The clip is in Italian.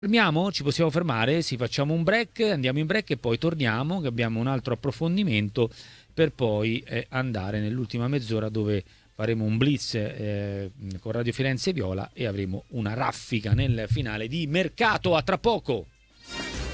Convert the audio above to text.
Fermiamo? Ci possiamo fermare? Sì, facciamo un break, andiamo in break e poi torniamo, che abbiamo un altro approfondimento per poi andare nell'ultima mezz'ora dove faremo un blitz con Radio Firenze Viola e avremo una raffica nel finale di mercato. A tra poco!